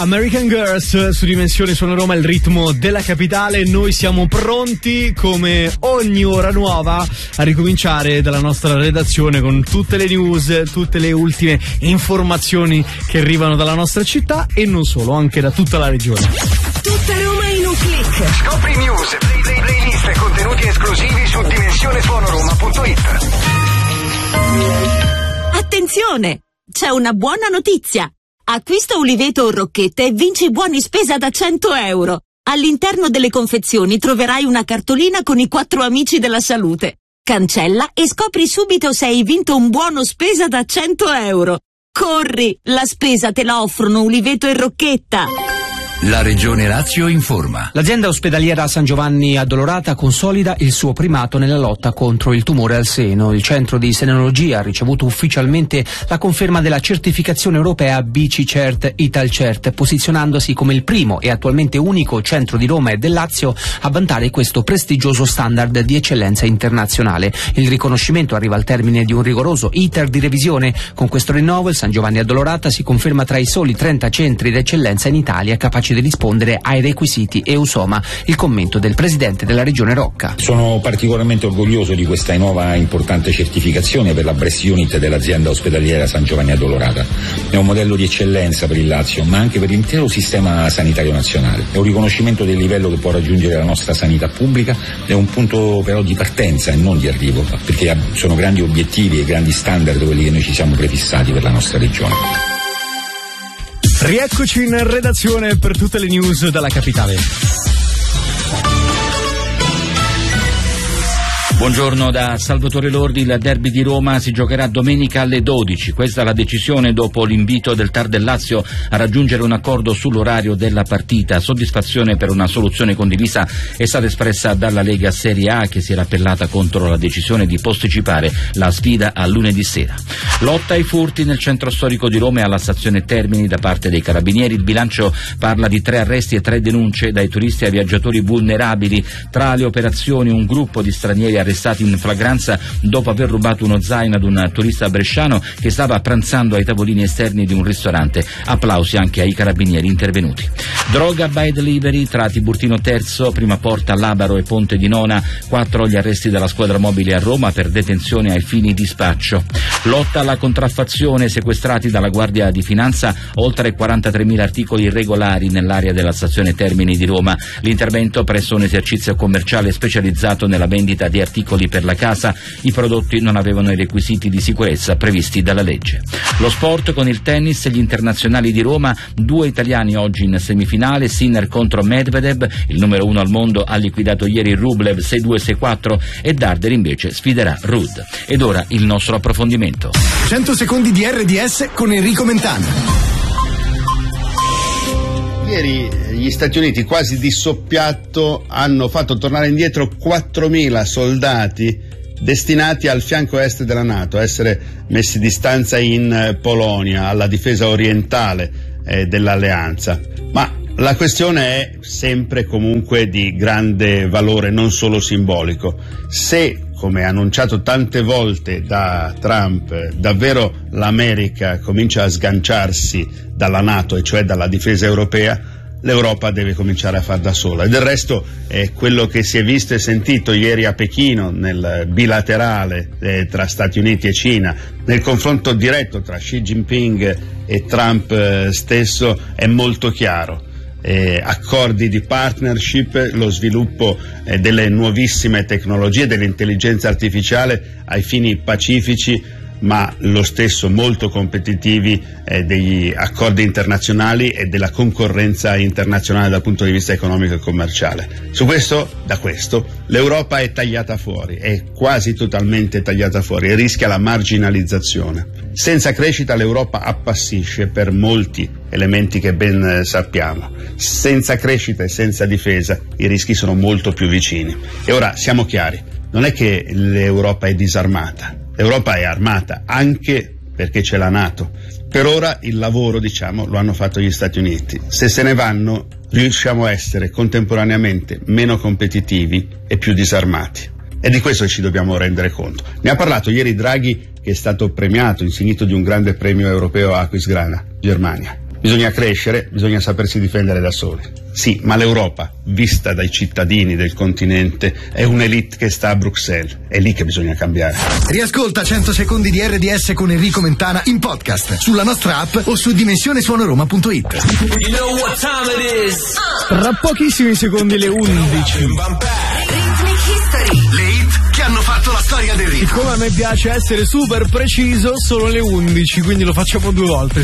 American Girls su Dimensione Suono Roma, il ritmo della capitale. Noi siamo pronti come ogni ora nuova a ricominciare dalla nostra redazione con tutte le news, tutte le ultime informazioni che arrivano dalla nostra città e non solo, anche da tutta la regione. Tutta Roma in un click. Scopri news, playlist e contenuti esclusivi su dimensionesuonoroma.it. Attenzione! C'è una buona notizia! Acquista Uliveto o Rocchette e vinci buoni spesa da 100 euro. All'interno delle confezioni troverai una cartolina con i 4 amici della salute. Cancella e scopri subito se hai vinto un buono spesa da 100 euro. Corri! La spesa te la offrono Uliveto e Rocchetta. La Regione Lazio informa. L'azienda ospedaliera San Giovanni Addolorata consolida il suo primato nella lotta contro il tumore al seno. Il centro di senologia ha ricevuto ufficialmente la conferma della certificazione europea BC-Cert Italcert, posizionandosi come il primo e attualmente unico centro di Roma e del Lazio a vantare questo prestigioso standard di eccellenza internazionale. Il riconoscimento arriva al termine di un rigoroso iter di revisione. Con questo rinnovo il San Giovanni Addolorata si conferma tra i soli 30 centri d'eccellenza in Italia capaci di rispondere ai requisiti EUSOMA. Il commento del presidente della regione Rocca. Sono particolarmente orgoglioso di questa nuova importante certificazione per la Breast Unit dell'azienda ospedaliera San Giovanni Addolorata. È un modello di eccellenza per il Lazio, ma anche per l'intero sistema sanitario nazionale. È un riconoscimento del livello che può raggiungere la nostra sanità pubblica, è un punto però di partenza e non di arrivo, perché sono grandi obiettivi e grandi standard quelli che noi ci siamo prefissati per la nostra regione. Rieccoci in redazione per tutte le news dalla capitale. Buongiorno da Salvatore Lordi. Il derby di Roma si giocherà domenica alle 12. Questa è la decisione dopo l'invito del TAR del Lazio a raggiungere un accordo sull'orario della partita. Soddisfazione per una soluzione condivisa è stata espressa dalla Lega Serie A, che si era appellata contro la decisione di posticipare la sfida a lunedì sera. Lotta ai furti nel centro storico di Roma e alla stazione Termini da parte dei carabinieri. Il bilancio parla di 3 arresti e 3 denunce dai turisti ai viaggiatori vulnerabili. Tra le operazioni un gruppo di stranieri arrestati in flagranza dopo aver rubato uno zaino ad un turista bresciano che stava pranzando ai tavolini esterni di un ristorante. Applausi anche ai carabinieri intervenuti. Droga by delivery tra Tiburtino Terzo, Prima Porta, Labaro e Ponte di Nona. 4 gli arresti della squadra mobile a Roma per detenzione ai fini di spaccio. Lotta alla contraffazione, sequestrati dalla Guardia di Finanza oltre 43.000 articoli irregolari nell'area della stazione Termini di Roma. L'intervento presso un esercizio commerciale specializzato nella vendita di articoli per la casa. I prodotti non avevano i requisiti di sicurezza previsti dalla legge. Lo sport con il tennis, gli internazionali di Roma, 2 italiani oggi in semifinale. Sinner contro Medvedev, il numero 1 al mondo ha liquidato ieri Rublev 6-2, 6-4 e Darder invece sfiderà Ruud. Ed ora il nostro approfondimento. 100 secondi di RDS con Enrico Mentana. Ieri gli Stati Uniti, quasi di soppiatto, hanno fatto tornare indietro 4.000 soldati destinati al fianco est della NATO, a essere messi di stanza in Polonia, alla difesa orientale dell'alleanza. Ma la questione è sempre comunque di grande valore, non solo simbolico. Se, come annunciato tante volte da Trump, davvero l'America comincia a sganciarsi dalla NATO, e cioè dalla difesa europea, l'Europa deve cominciare a far da sola. E del resto è quello che si è visto e sentito ieri a Pechino, nel bilaterale tra Stati Uniti e Cina, nel confronto diretto tra Xi Jinping e Trump stesso, è molto chiaro. Accordi di partnership, lo sviluppo delle nuovissime tecnologie, dell'intelligenza artificiale ai fini pacifici, ma lo stesso molto competitivi degli accordi internazionali e della concorrenza internazionale dal punto di vista economico e commerciale. Da questo l'Europa è tagliata fuori, è quasi totalmente tagliata fuori e rischia la marginalizzazione. Senza crescita l'Europa appassisce per molti elementi che ben sappiamo. Senza crescita e senza difesa i rischi sono molto più vicini. E ora siamo chiari, non è che l'Europa è disarmata. L'Europa è armata anche perché c'è la NATO. Per ora il lavoro, lo hanno fatto gli Stati Uniti. Se se ne vanno, riusciamo a essere contemporaneamente meno competitivi e più disarmati. E di questo ci dobbiamo rendere conto. Ne ha parlato ieri Draghi, che è stato premiato, insignito di un grande premio europeo a Aquisgrana, Germania. Bisogna crescere, bisogna sapersi difendere da soli. Sì, ma l'Europa, vista dai cittadini del continente, è un'elite che sta a Bruxelles. È lì che bisogna cambiare. Riascolta 100 secondi di RDS con Enrico Mentana in podcast sulla nostra app o su dimensionesuonoroma.it. Tra pochissimi secondi le 11. Le hit che hanno fatto la storia del ritmo. Siccome a me piace essere super preciso, sono le 11, quindi lo facciamo 2 volte.